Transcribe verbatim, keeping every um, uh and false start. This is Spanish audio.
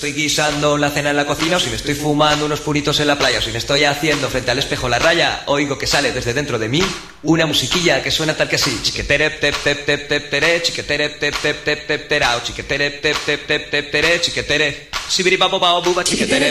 estoy guisando la cena en la cocina, o si me estoy fumando unos puritos en la playa, o si me estoy haciendo frente al espejo la raya, oigo que sale desde dentro de mí una musiquilla que suena tal que así. Chiquetere tep tep tep tep tere, chiquetere tep tep tep tep terao, chiquetere tep tep tep tep tere, chiquetere. Sibiri babo bao buba chiquetere